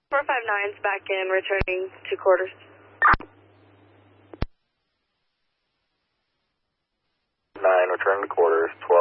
459's back in, returning to quarters. 9, returning to quarters, 12.